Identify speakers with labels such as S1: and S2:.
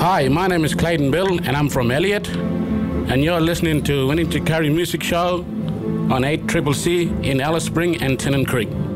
S1: Hi, my name is Clayton Bill, and I'm from Elliott, and you're listening to Winning to Carry Music Show on 8CCC in Alice Spring and Tennant Creek.